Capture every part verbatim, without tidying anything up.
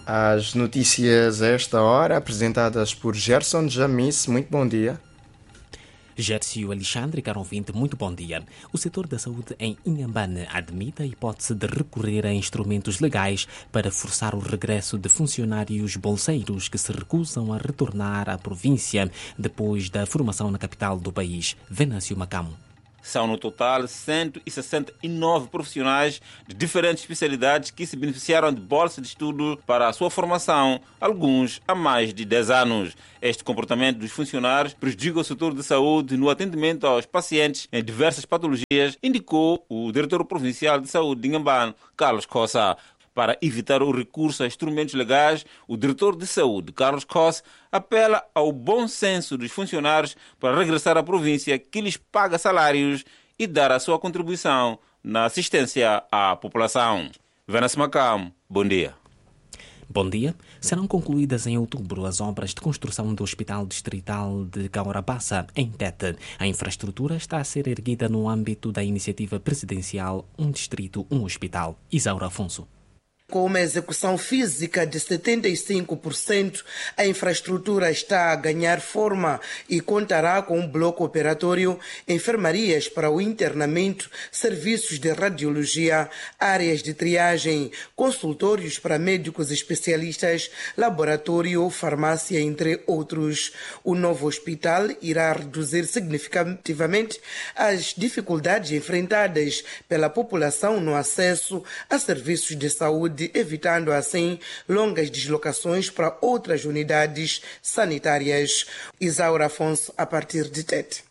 As notícias a esta hora, apresentadas por Gerson Jamis. Muito bom dia. Gércio Alexandre, caro ouvinte, muito bom dia. O setor da saúde em Inhambane admite a hipótese de recorrer a instrumentos legais para forçar o regresso de funcionários bolseiros que se recusam a retornar à província depois da formação na capital do país. Venâncio Macamo. São no total cento e sessenta e nove profissionais de diferentes especialidades que se beneficiaram de bolsa de estudo para a sua formação, alguns há mais de dez anos. Este comportamento dos funcionários prejudica o setor de saúde no atendimento aos pacientes em diversas patologias, indicou o diretor provincial de saúde de Inhambane, Carlos Cossa. Para evitar o recurso a instrumentos legais, o diretor de saúde, Carlos Cossa, apela ao bom senso dos funcionários para regressar à província que lhes paga salários e dar a sua contribuição na assistência à população. Venâncio Macamo, bom dia. Bom dia. Serão concluídas em outubro as obras de construção do Hospital Distrital de Caurabassa, em Tete. A infraestrutura está a ser erguida no âmbito da iniciativa presidencial Um Distrito, Um Hospital. Isaura Afonso. Com uma execução física de setenta e cinco por cento, a infraestrutura está a ganhar forma e contará com um bloco operatório, enfermarias para o internamento, serviços de radiologia, áreas de triagem, consultórios para médicos especialistas, laboratório, farmácia, entre outros. O novo hospital irá reduzir significativamente as dificuldades enfrentadas pela população no acesso a serviços de saúde, evitando assim longas deslocações para outras unidades sanitárias. Isaura Afonso, a partir de Tete.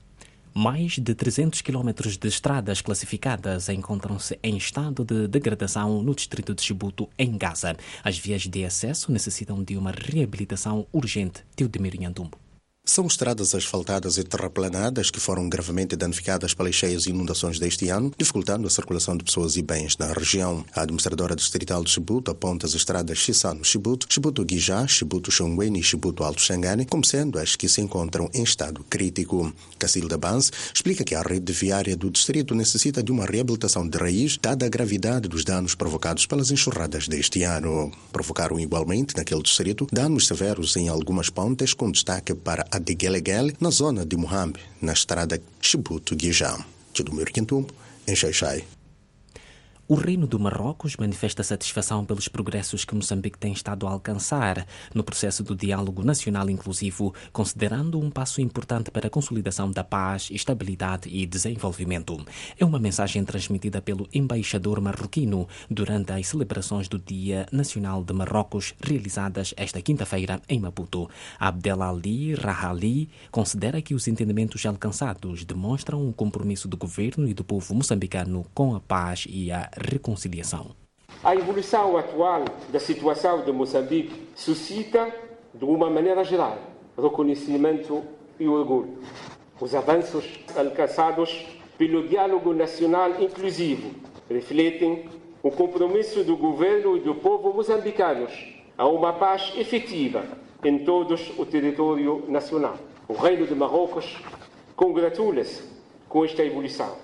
Mais de trezentos quilómetros de estradas classificadas encontram-se em estado de degradação no distrito de Chibuto, em Gaza. As vias de acesso necessitam de uma reabilitação urgente. Teodemir Nhantumbo. São estradas asfaltadas e terraplanadas que foram gravemente danificadas pelas cheias e inundações deste ano, dificultando a circulação de pessoas e bens na região. A administradora distrital de Chibuto aponta as estradas Chisano-Chibuto, Chibuto-Guijá, Chibuto-Xongweni e Chibuto-Alto Xangane como sendo as que se encontram em estado crítico. Cacilda Banz explica que a rede viária do distrito necessita de uma reabilitação de raiz, dada a gravidade dos danos provocados pelas enxurradas deste ano. Provocaram igualmente, naquele distrito, danos severos em algumas pontes, com destaque para a de Gueleguele, na zona de Muhambe, na estrada Chibuto-Guijá. Teodemir Nhantumbo, em Xai-Xai. O Reino do Marrocos manifesta satisfação pelos progressos que Moçambique tem estado a alcançar no processo do diálogo nacional inclusivo, considerando um passo importante para a consolidação da paz, estabilidade e desenvolvimento. É uma mensagem transmitida pelo embaixador marroquino durante as celebrações do Dia Nacional de Marrocos, realizadas esta quinta-feira em Maputo. Abdelali Rahali considera que os entendimentos alcançados demonstram o compromisso do governo e do povo moçambicano com a paz e a reconciliação. A evolução atual da situação de Moçambique suscita, de uma maneira geral, reconhecimento e orgulho. Os avanços alcançados pelo diálogo nacional inclusivo refletem o compromisso do governo e do povo moçambicanos a uma paz efetiva em todo o território nacional. O Reino de Marrocos congratula-se com esta evolução.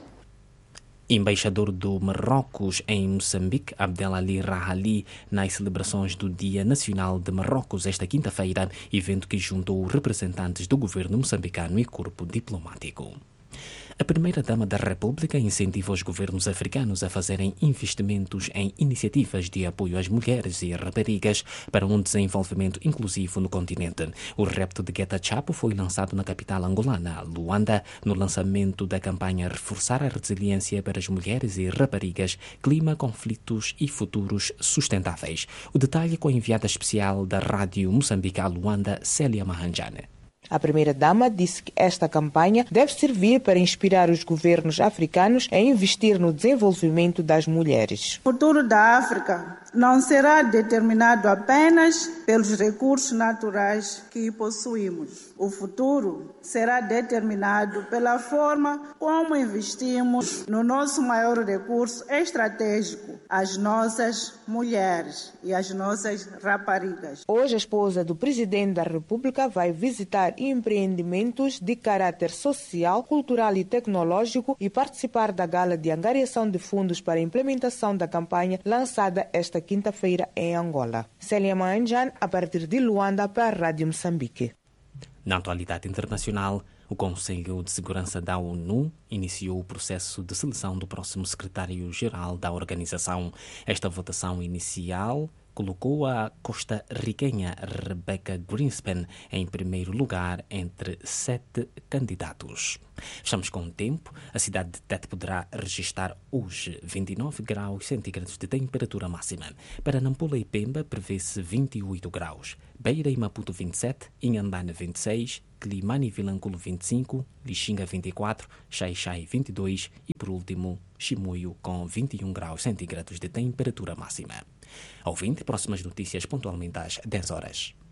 Embaixador do Marrocos em Moçambique, Abdelali Rahali, nas celebrações do Dia Nacional de Marrocos esta quinta-feira, evento que juntou representantes do governo moçambicano e corpo diplomático. A primeira-dama da República incentiva os governos africanos a fazerem investimentos em iniciativas de apoio às mulheres e raparigas para um desenvolvimento inclusivo no continente. O repto de Geta Chapo foi lançado na capital angolana, Luanda, no lançamento da campanha Reforçar a Resiliência para as Mulheres e Raparigas, Clima, Conflitos e Futuros Sustentáveis. O detalhe com a enviada especial da Rádio Moçambique a Luanda, Célia Mahanjane. A primeira-dama disse que esta campanha deve servir para inspirar os governos africanos a investir no desenvolvimento das mulheres. O futuro da África não será determinado apenas pelos recursos naturais que possuímos, O futuro será determinado pela forma como investimos no nosso maior recurso estratégico, as nossas mulheres e as nossas raparigas. Hoje, a esposa do presidente da República vai visitar empreendimentos de caráter social, cultural e tecnológico e participar da gala de angariação de fundos para a implementação da campanha lançada esta quinta-feira em Angola. Célia Manjan, a partir de Luanda, para a Rádio Moçambique. Na atualidade internacional, o Conselho de Segurança da ONU iniciou o processo de seleção do próximo secretário-geral da organização. Esta votação inicial colocou a costarriquenha Rebecca Greenspan em primeiro lugar entre sete candidatos. Estamos com o tempo. A cidade de Tete poderá registrar hoje vinte e nove graus centígrados de temperatura máxima. Para Nampula e Pemba prevê-se vinte e oito graus. Beira e Maputo vinte e sete, Inhambane vinte e seis, Climane e Vilanculo vinte e cinco, Lixinga vinte e quatro, Xai-Xai vinte e dois e, por último, Chimoio com vinte e um graus centígrados de temperatura máxima. Ouvinte, próximas notícias pontualmente às dez horas.